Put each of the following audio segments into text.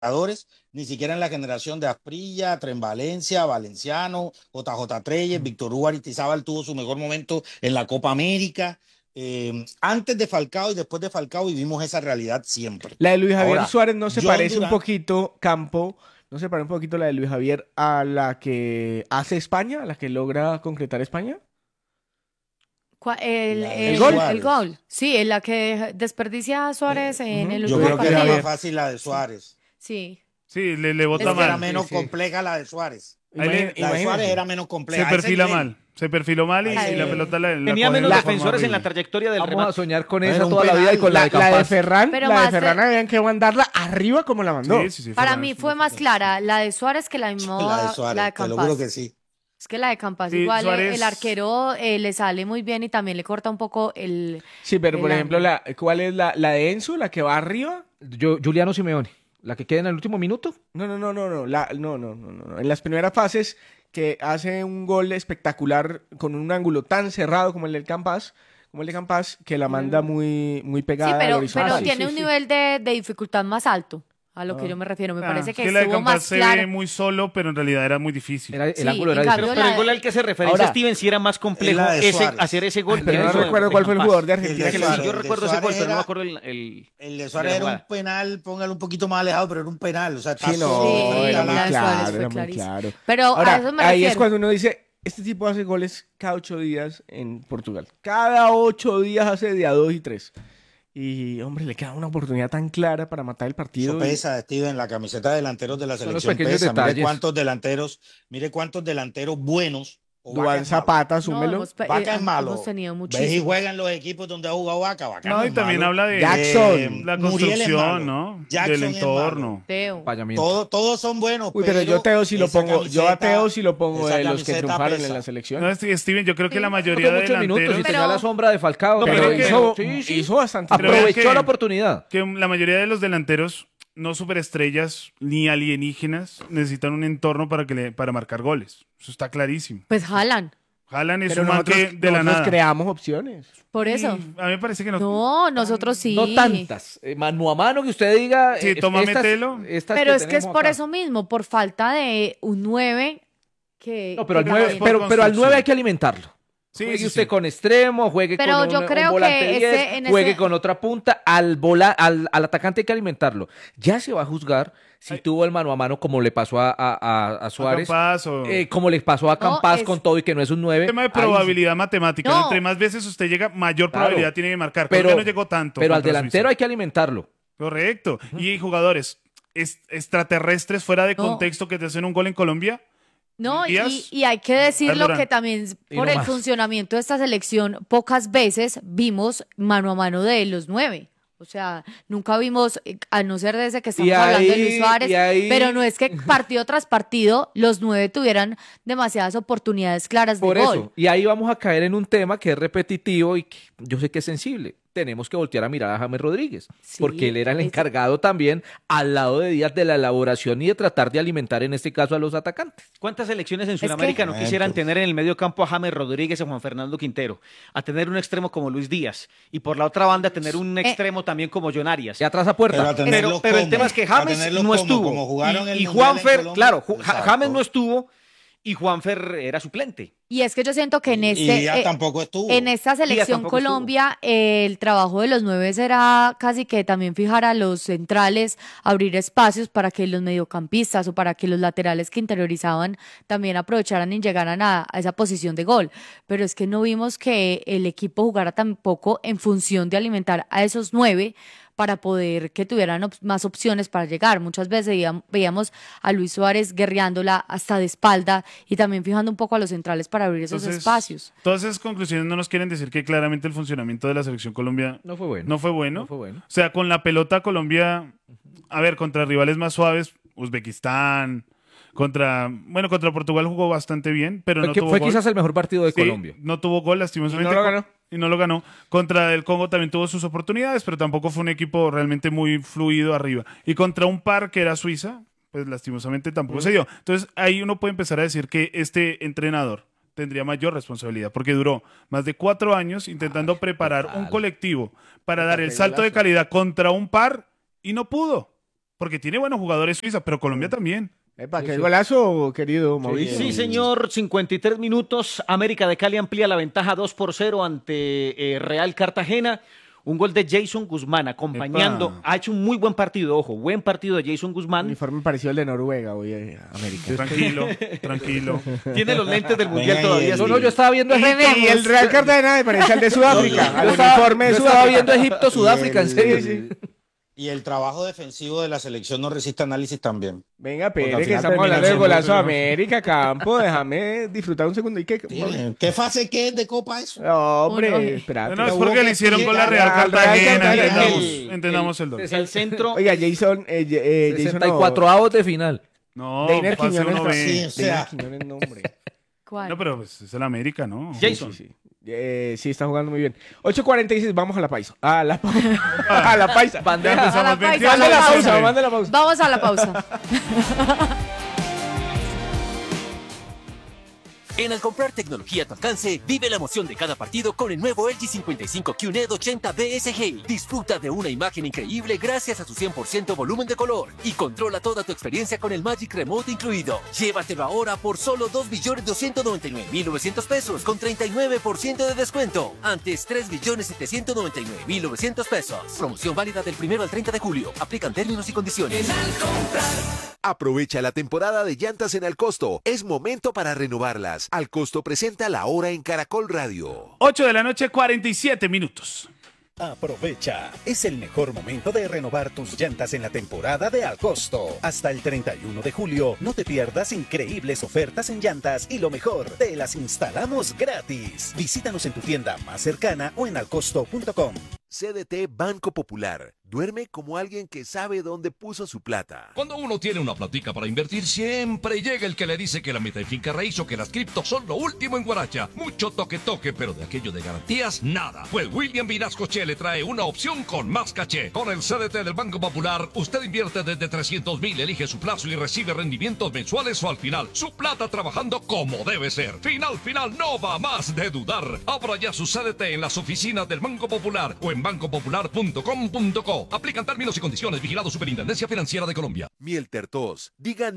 ni siquiera en la generación de Asprilla, Tren Valencia, Valenciano, JJ Treyes, Víctor Hugo Aristizábal tuvo su mejor momento en la Copa América. Antes de Falcao y después de Falcao vivimos esa realidad siempre. La de Luis Javier Ahora, Suárez no se John parece un Durán, poquito, Campo, no se parece un poquito la de Luis Javier a la que hace España, a la que logra concretar España. El gol. El gol. Sí, en la que desperdicia a Suárez en el yo último creo que era partido. más fácil la de Suárez. Sí. Sí, le bota Era mal. menos Sí. compleja la de Suárez. Ahí le- La de Suárez Imagínate. era menos compleja. Se a ese perfila nivel. mal. Se perfiló mal y Ay. la pelota la Tenía coge menos de forma defensores en la horrible. trayectoria del Vamos a remate. soñar con Era esa un toda la vida y con penal. la de La de Campas. Ferran, Pero la de más Ferran de- habían que mandarla arriba como la mandó. Sí, Para Ferran mí es fue un más defensor. clara la de Suárez que la de La de Suárez, te lo juro que sí. Es que la de Campas Sí, igual, Suárez- el arquero le sale muy bien y también le corta un poco el... Sí, pero por el ejemplo, ángulo. ¿cuál es la de Enzo, la que va arriba? Juliano Simeone, la que queda en el último minuto. No. En las primeras fases que hace un gol espectacular con un ángulo tan cerrado como el del Campas, que la manda muy, muy Sí, pegada al pero horizonte. Sí, tiene sí, un sí. nivel de dificultad más alto, a lo que yo me refiero. Me parece Es que la de estuvo Campas más se claro. ve muy solo, pero en realidad era muy difícil. El Sí, ángulo era en cambio, diferente. Pero la el gol de- al que se referencia Ahora, Steven sí era más complejo la de Suárez. hacer ese gol. Pero que no eso de- recuerdo de cuál fue el Campas. jugador de El Argentina de que Sí, lo Suárez, hizo. yo el de recuerdo ese gol, Suárez pero no me era- acuerdo el El de de Suárez la era un jugada. penal, póngalo un poquito más alejado, pero era un penal. O sea, está Sí, no, solo, era la muy de Suárez claro, fue era muy clarísimo. claro. Pero Ahora, a eso me ahí refiero. es cuando uno dice, este tipo hace goles cada 8 días en Portugal. Cada 8 días hace de a 2 y 3. Y, hombre, le queda una oportunidad tan clara para matar el partido. Eso pesa, Steven, la camiseta de delanteros de la Son los selección pequeños pesa. detalles. Mire cuántos delanteros buenos. O Vaca Duván es malo. Zapata, No, asúmelo. Vaca es malo. hemos tenido Ves y muchísimo. juegan los equipos donde ha jugado Vaca. Vaca No, no y es también malo. habla de Jackson. la Muriel es malo. construcción, ¿no? Jackson Del es entorno. Teo. Fallamiento. Todos son buenos. Uy, pero yo Teo sí lo esa pongo. Yo a Teo sí lo pongo esa de los que camiseta triunfaron pesa. en la selección. No, Steven, yo creo que la No mayoría fue de muchos minutos y delanteros... tenía la sombra de Falcao. No, pero pero es que- hizo bastante. Pero aprovechó que- la oportunidad. que la mayoría de los delanteros, no superestrellas ni alienígenas, necesitan un entorno para marcar goles. Eso está clarísimo. Pues jalan, Haaland es Pero un man nosotros, que de la nosotros nada. creamos opciones. por eso. A mí me parece que no. No, nosotros sí. No tantas. Mano a mano que usted diga. Sí, toma, estas- mételo. estas Pero es que es tenemos por acá. eso mismo, por falta de un 9 que... No, pero al que 9, también- por pero al construcción. 9 hay que alimentarlo. Sí, Juegue sí, usted sí. con extremo, juegue Pero con yo un creo volante que 10, en juegue ese- con otra punta, al atacante hay que alimentarlo. Ya se va a juzgar si tuvo el mano a mano como le pasó a Suárez, Campas o- como le pasó a No, Campas es- con todo y que no es un 9. tema de probabilidad matemática. No. Entre más veces usted llega, mayor Claro. probabilidad tiene de marcar. Pero- Colombia no llegó tanto. Pero al contra delantero Suiza. hay que alimentarlo. Correcto. Y jugadores extraterrestres fuera de No. contexto que te hacen un gol en Colombia. No, Díaz, y hay que decirlo Durán. que también Y por no el más. funcionamiento de esta selección, pocas veces vimos mano a mano de los 9. O sea, nunca vimos, a no ser desde que estamos hablando de Luis Suárez, y ahí- pero no es que partido tras partido los 9 tuvieran demasiadas oportunidades claras de Por gol. eso. Y ahí vamos a caer en un tema que es repetitivo y que yo sé que es sensible. Tenemos que voltear a mirar a James Rodríguez, Sí, porque él era el es- encargado también al lado de Díaz de la elaboración y de tratar de alimentar en este caso a los atacantes. ¿Cuántas selecciones en que- Sudamérica no quisieran tener en el medio campo a James Rodríguez y a Juan Fernando Quintero? A tener un extremo como Luis Díaz y por la otra banda tener un extremo también como John Arias. Y atrás a puerta. Pero a tenerlos Pero el como, tema es que a James tenerlos no como estuvo. jugaron el Y Mundial en Juanfer, Colombia. claro, Exacto. James no estuvo y Juanfer era suplente. Y es que yo siento que en Y este, Díaz tampoco estuvo. en esta selección tampoco estuvo. Colombia, el trabajo de los 9 era casi que también fijar a los centrales, abrir espacios para que los mediocampistas o para que los laterales que interiorizaban también aprovecharan y llegaran a esa posición de gol. Pero es que no vimos que el equipo jugara tampoco en función de alimentar a esos 9 para poder que tuvieran más opciones para llegar. Muchas veces veíamos a Luis Suárez guerreándola hasta de espalda y también fijando un poco a los centrales para abrir esos espacios. Todas esas conclusiones no nos quieren decir que claramente el funcionamiento de la selección Colombia No fue bueno. no fue bueno. No fue bueno. O sea, con la pelota Colombia, a ver, contra rivales más suaves, Uzbekistán, contra Portugal jugó bastante bien, pero no tuvo Fue gol. quizás el mejor partido de Sí, Colombia. no tuvo gol, lastimosamente. Y no lo ganó. Y no lo ganó. Contra el Congo también tuvo sus oportunidades, pero tampoco fue un equipo realmente muy fluido arriba. Y contra un par que era Suiza, pues lastimosamente tampoco se dio. Entonces ahí uno puede empezar a decir que este entrenador tendría mayor responsabilidad, porque duró más de 4 años intentando preparar un colectivo para dar el salto de calidad contra un par y no pudo. porque tiene buenos jugadores Suiza, pero Colombia también. Epa, qué golazo, querido Mauricio. Sí, señor, 53 minutos. América de Cali amplía la ventaja 2-0 ante Real Cartagena. Un gol de Jason Guzmán acompañando. Epa. Ha hecho un muy buen partido, ojo. Buen partido de Jason Guzmán. Uniforme parecido al de Noruega, hoy América. Tranquilo, tranquilo. Tiene los lentes del Mundial Venga, todavía. y No, yo estaba viendo Y el Real Cartagena me parece al de Sudáfrica, al uniforme de yo estaba Sudáfrica. viendo Egipto-Sudáfrica, en serio. Sí. Y el trabajo defensivo de la selección no resiste análisis también. Venga, Porque Pere, al que final estamos termina hablando del siendo golazo de otro, ¿no? América, Campo. Déjame disfrutar un segundo. ¿Y qué? ¿Qué fase qué es de Copa eso? No, Uno. hombre, espérate. No, es hubo porque que le hicieron con la llegar Real al Real Cartagena. Cartagena. Entendamos el dolor. El centro. Pues, Oiga, Jason, Jason 64avos de final. No, Deiner pase Quiñones uno está- ve. Sí, o sea, Quiñones, no, hombre. ¿Cuál? No, pero pues, es el América, ¿no? Jason. Sí, sí. Sí, está jugando muy bien. 8:46, vamos a la paisa. A la paisa. Bandeja. A la paisa, Mande a la la pausa, pausa. mande la pausa. Vamos a la pausa. En al comprar tecnología a tu alcance, vive la emoción de cada partido con el nuevo LG 55 QNED 80 BSG. Disfruta de una imagen increíble gracias a su 100% volumen de color y controla toda tu experiencia con el Magic Remote incluido. Llévatelo ahora por solo 2.299.900 pesos con 39% de descuento. Antes 3.799.900 pesos. Promoción válida del 1 al 30 de julio. Aplican términos y condiciones. Aprovecha la temporada de llantas en Alcosto. Es momento para renovarlas. Alcosto presenta La Hora en Caracol Radio. 8 de la noche, 47 minutos. Aprovecha, es el mejor momento de renovar tus llantas en la temporada de Alcosto. Hasta el 31 de julio, no te pierdas increíbles ofertas en llantas y lo mejor, te las instalamos gratis. Visítanos en tu tienda más cercana o en alcosto.com. CDT Banco Popular. Duerme como alguien que sabe dónde puso su plata. Cuando uno tiene una platica para invertir, siempre llega el que le dice que la meta en finca raíz o que las criptos son lo último en Guaracha. Mucho toque, pero de aquello de garantías, nada. Pues William Vinascoche le trae una opción con más caché. Con el CDT del Banco Popular, usted invierte desde 300.000, elige su plazo y recibe rendimientos mensuales o al final. Su plata trabajando como debe ser. Final, no va más de dudar. Abra ya su CDT en las oficinas del Banco Popular o en bancopopular.com.co. Aplican términos y condiciones. Vigilado Superintendencia Financiera de Colombia. Mieltertos. Diga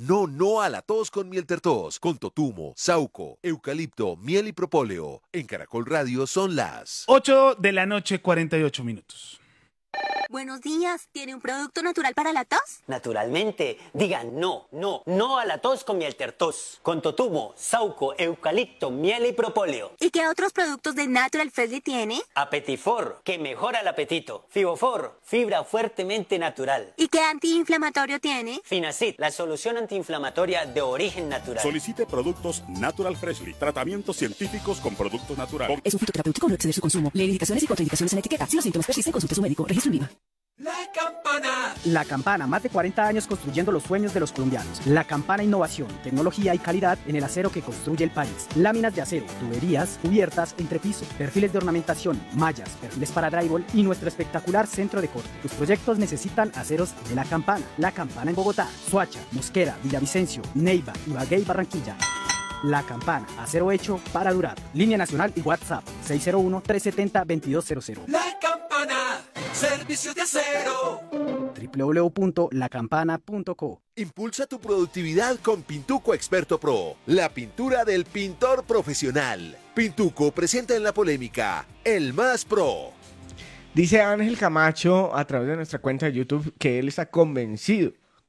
no a la tos con Mieltertos. Con totumo, sauco, eucalipto, miel y propóleo. En Caracol Radio son las 8 de la noche, 48 minutos. Buenos días, ¿tiene un producto natural para la tos? Naturalmente, diga no a la tos con Mieltertos, con totumo, sauco, eucalipto, miel y propóleo. ¿Y qué otros productos de Natural Freshly tiene? Apetifor, que mejora el apetito. Fibofor, fibra fuertemente natural. ¿Y qué antiinflamatorio tiene? Finacid, la solución antiinflamatoria de origen natural. Solicite productos Natural Freshly, tratamientos científicos con productos naturales. Es un fitoterapéutico, no exceder su consumo. Lee indicaciones y contraindicaciones en la etiqueta. Si los síntomas persisten, consulte a su médico. Registro en IVA. La Campana. La Campana, más de 40 años construyendo los sueños de los colombianos. La Campana, innovación, tecnología y calidad en el acero que construye el país. Láminas de acero, tuberías, cubiertas, entrepiso, perfiles de ornamentación, mallas, perfiles para drywall y nuestro espectacular centro de corte. Tus proyectos necesitan aceros de La Campana. La Campana en Bogotá, Soacha, Mosquera, Villavicencio, Neiva, Ibagué y Barranquilla. La Campana, acero hecho para durar. Línea nacional y WhatsApp 601-370-2200. La Campana, servicios de acero. www.lacampana.co. Impulsa tu productividad con Pintuco Experto Pro, la pintura del pintor profesional. Pintuco presenta en la polémica El Más Pro. Dice Ángel Camacho a través de nuestra cuenta de YouTube que él está convencido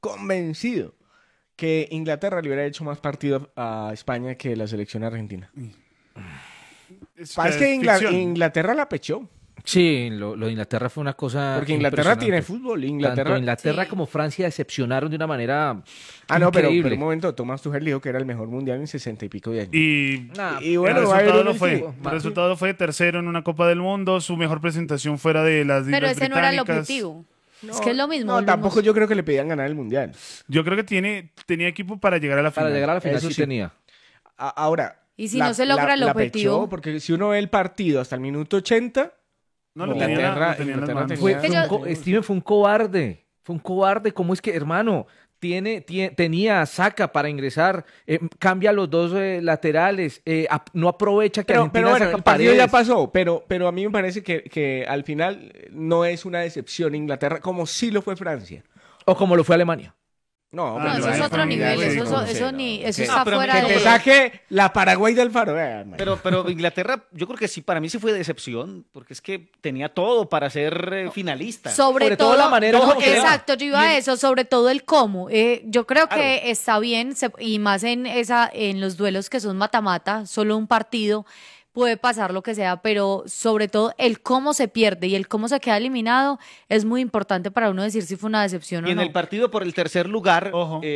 que Inglaterra le hubiera hecho más partido a España que la selección argentina. Parece que Inglaterra la pechó. Sí, lo de Inglaterra fue una cosa. Porque Inglaterra tiene impresionante. fútbol. Tanto Inglaterra Sí. como Francia decepcionaron de una manera. No, pero increíble. un momento, Thomas Tuchel dijo que era el mejor mundial en 60 y pico de años. Y bueno, el va a haber resultado, un no fue. equipo. El resultado fue tercero en una Copa del Mundo, su mejor presentación fuera de las Pero Islas ese no era el Británicas. objetivo. Es que es lo mismo. No, volvemos. tampoco yo creo que le pedían ganar el mundial. Yo creo que tenía equipo para llegar a la final. Para llegar a la final Eso sí sí. tenía. Ahora. Y si no se logra el objetivo. Pechó, porque si uno ve el partido hasta el minuto 80. No, lo tenía Inglaterra en las manos. Steven fue un cobarde. Fue un cobarde. ¿Cómo es que, hermano? Tenía saca para ingresar, cambia los dos laterales, no aprovecha que Pero Argentina bueno, saca el partido paredes. ya pasó, pero a mí me parece que al final no es una decepción Inglaterra, como sí lo fue Francia. O como lo fue Alemania. No, No, eso es otro nivel, eso está pero fuera que te de... saque la Paraguay del faro. Pero Inglaterra, yo creo que sí, para mí sí fue decepción, porque es que tenía todo para ser finalista. Sobre todo la manera no, como queda. exacto, yo iba a eso, sobre todo el cómo. Yo creo que está bien, y más en los duelos que son mata-mata, solo un partido, puede pasar lo que sea, pero sobre todo el cómo se pierde y el cómo se queda eliminado es muy importante para uno decir si fue una decepción Y o en no. el partido por el tercer lugar,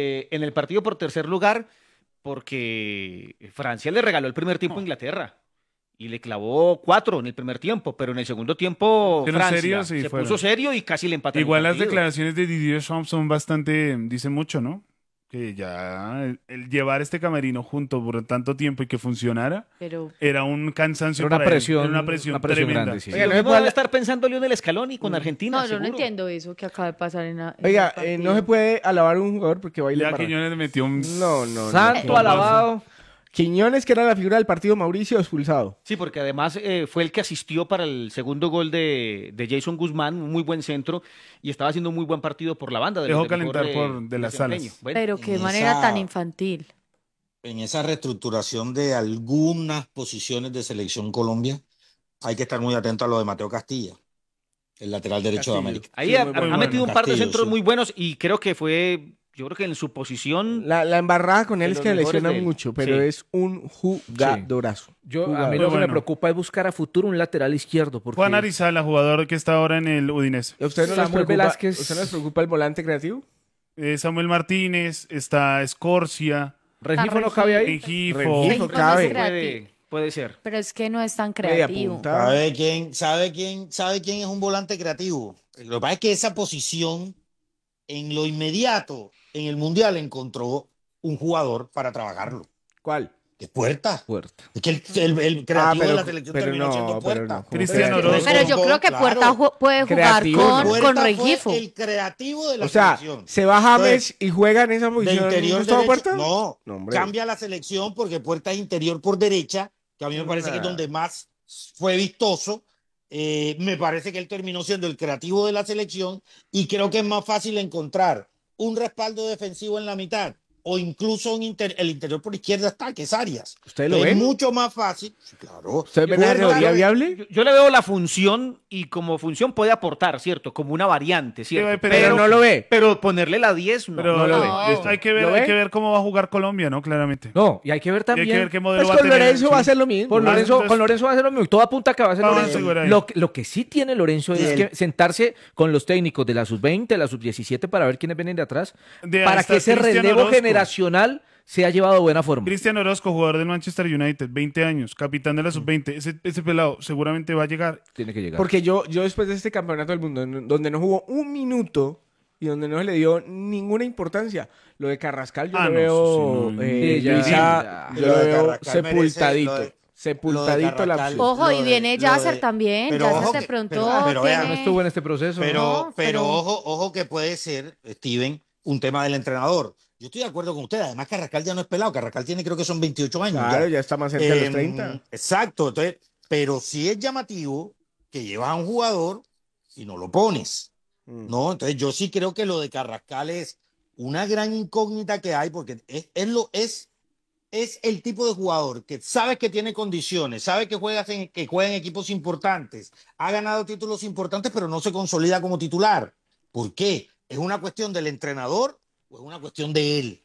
porque Francia le regaló el primer tiempo a Inglaterra y le clavó 4 en el primer tiempo, pero en el segundo tiempo ¿Fueron Francia serios? Sí, se fueron. puso serio y casi le empataron. Igual el las partido. declaraciones de Didier Deschamps son bastante, dicen mucho, ¿no? Que ya el llevar este camerino junto por tanto tiempo y que funcionara Pero... era un cansancio Era una para él, presión- era una presión una presión tremenda. grande, sí. Oiga, lo mismo debe estar pensando Lionel Scaloni con Argentina, No, yo no seguro. entiendo eso que acaba de pasar en el Oiga, partido. no se puede alabar a un jugador porque baila Ya en barra. Quiñones metió un... No. Santo alabado. Quiñones, que era la figura del partido, Mauricio, expulsado. Sí, porque además fue el que asistió para el segundo gol de Jason Guzmán, un muy buen centro, y estaba haciendo un muy buen partido por la banda. Dejó calentar de las desempeño. alas. Bueno, Pero qué en manera esa- tan infantil. En esa reestructuración de algunas posiciones de Selección Colombia, hay que estar muy atento a lo de Mateo Castilla, el lateral derecho de América. ahí Sí, ha muy bueno. metido un par de Castillo, centros sí. muy buenos y creo que fue, yo creo que en su posición... La embarrada con él De es los que mejores lesiona de él. mucho, pero Sí. es un jugadorazo. A Jugador. mí lo que Bueno. me preocupa es buscar a futuro un lateral izquierdo. Porque Juan Arizala, jugador que está ahora en el Udinese. ¿A usted no les Samuel preocupa, Velázquez- ¿usted no les preocupa el volante creativo? Samuel Martínez, está Escorcia, Rengifo no cabe ahí. Rengifo. Rengifo Rengifo no cabe. es creativo. Puede ser. Pero es que no es tan Media creativo. punta. ¿Sabe quién es un volante creativo? Lo que pasa es que esa posición, en lo inmediato, en el Mundial, encontró un jugador para trabajarlo, ¿Cuál? que es Puerta. Puerta. Es que el creativo pero- de la selección pero terminó no, siendo pero Puerta. no. Cristiano Pero Orozco. Pero yo creo que claro. Puerta puede jugar Creativo, con, ¿no? Puerta con fue Rengifo. el creativo de la O sea, selección. se va James Entonces, y juega en esa de posición. interior ¿Gustavo derecho, Puerta? no, No, hombre. cambia la selección porque Puerta es interior por derecha, que a mí me parece que es donde más fue vistoso. Me parece que él terminó siendo el creativo de la selección y creo que es más fácil encontrar un respaldo defensivo en la mitad o incluso el interior por izquierda está, que es Arias. ¿Usted lo Es ve? mucho más fácil. Sí, claro. ¿Usted ve la Puerta- teoría viable? Yo le veo la función y como función puede aportar, ¿cierto? Como una variante, ¿cierto? Sí, Pero no lo ve. Pero ponerle la 10, no. Pero no lo ve. hay que ¿Lo ver, ve? cómo va a jugar Colombia, ¿no? Claramente. No, y hay que ver Y hay también. que ver qué modelo Pues va a con tener. Lorenzo sí. va a ser lo mismo. Con Lorenzo, entonces- con Lorenzo va a hacer lo mismo. Todo apunta a que va a ser Vamos a Lorenzo. asegurar ahí. Lo que sí tiene Lorenzo es Sí, que sentarse con los técnicos de la sub-20, de la sub-17 para ver quiénes vienen de atrás. De Para hasta que ese Cristian relevo Orozco. generacional se ha llevado de buena forma. Cristian Orozco, jugador del Manchester United, 20 años, capitán de la sub-20. Ese pelado seguramente va a llegar. Tiene que llegar. Porque yo después de este campeonato del mundo, donde no jugó un minuto y donde no se le dio ninguna importancia, lo de Carrascal yo Ah, lo no, veo, sí, sí, sí, ya. Luisa, yo Lo lo de veo Carrascal sepultadito. merece- lo de Sepultadito la Carrascal. opción. Ojo, y Lo de- viene lo Yasser de- también. pero Yasser ojo de que- pronto pero vean, No tiene... estuvo en este proceso. Pero pero- ojo que puede ser, Steven, un tema del entrenador. Yo estoy de acuerdo con usted. Además, Carrascal ya no es pelado. Carrascal tiene, creo que son 28 años. Claro, ya está más cerca de los 30. Exacto. Entonces, pero sí es llamativo que llevas a un jugador y no lo pones. ¿No? Entonces, yo sí creo que lo de Carrascal es una gran incógnita que hay porque es el tipo de jugador que sabe que tiene condiciones, sabe que juega en equipos importantes, ha ganado títulos importantes, pero no se consolida como titular. ¿Por qué? ¿Es una cuestión del entrenador o es una cuestión de él?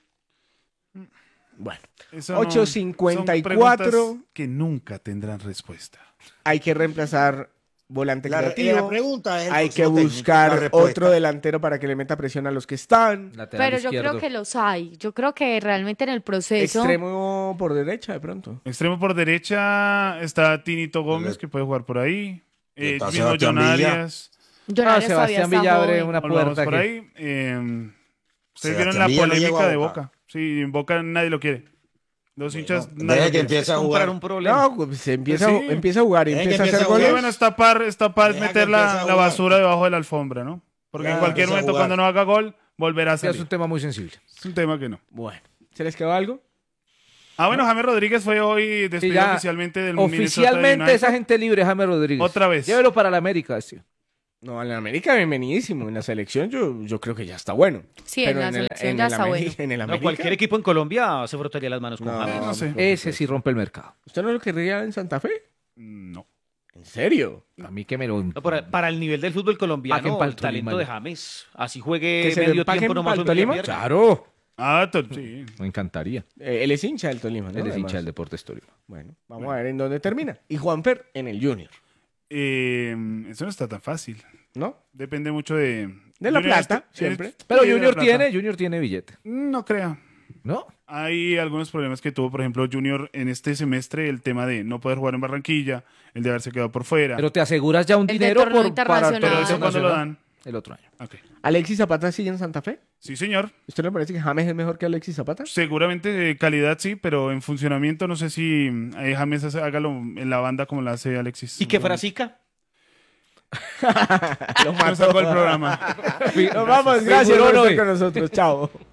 Bueno, Eso no- 8:54. son preguntas que nunca tendrán respuesta. Hay que reemplazar volante La creativo. pregunta es el Hay que próximo técnico, la buscar respuesta. otro delantero para que le meta presión a los que están. Lateral Pero yo izquierdo. creo que los hay. Yo creo que realmente en el proceso... Extremo por derecha, de pronto. Extremo por derecha está Tinito Gómez, que puede jugar por ahí. Está Mismo Sebastián John Villa. Arias. Llorales todavía Sebastián está Villa abre joven. una Volvamos puerta por que- ahí. Ustedes Sebastián vieron la Villa no llegó polémica a de Boca. Boca. Sí, en Boca nadie lo quiere. Los hinchas, Deje nadie lo que quiere. empiece a Comprar jugar. un problema. No, pues se empieza, Sí. empieza a jugar y Dejen que empieza a hacer empiece a jugar. Sí, goles. bueno, es tapar, Deja que meter empiece a la jugar. basura debajo de la alfombra, ¿no? Porque Ya, en cualquier empieza a momento jugar. cuando no haga gol, volverá a Sí, es salir. un tema muy sensible. Es un tema que no. Bueno, ¿se les quedó algo? Bueno, James Rodríguez fue hoy Sí, despedido ya oficialmente del Minnesota oficialmente United. esa gente libre, James Rodríguez. Otra vez. Llévelo para la América, este. No, en la América bienvenidísimo. En la selección yo creo que ya está bueno. Sí, en la selección ya está bueno. En el No, América, cualquier equipo en Colombia se frotaría las manos con No, James. No sé. Ese sí rompe el mercado. ¿Usted no lo querría en Santa Fe? No. ¿En serio? A mí que me lo... No, para el nivel del fútbol colombiano, Paquen pa'l el talento Tolima, de ya. James. Así juegue ¿Que se lo medio empaquen tiempo nomás pa'l un día Tolima? pierna. ¡Claro! Sí. Me encantaría. Él es hincha del Tolima, ¿no? Él es Además. hincha del Deportes Tolima. Bueno, vamos a ver en dónde termina. Y Juanfer en el Junior, Eso no está tan fácil. ¿no? Depende mucho de... De la Junior plata, siempre. Pero Sí, de la plata. Junior tiene billete. No creo. ¿No? Hay algunos problemas que tuvo, por ejemplo, Junior en este semestre, el tema de no poder jugar en Barranquilla, el de haberse quedado por fuera. Pero te aseguras ya un El de dinero torneo para internacional. Pero torneo eso cuando lo internacional dan. el otro año. Ok. ¿Alexis Zapata sigue en Santa Fe? Sí, señor. ¿Usted le parece que James es mejor que Alexis Zapata? Seguramente calidad sí, pero en funcionamiento no sé si James hágalo en la banda como la hace Alexis. ¿Y qué Frasica? Lo Nos sacó el programa. Nos vamos, gracias por estar con nosotros. Chao.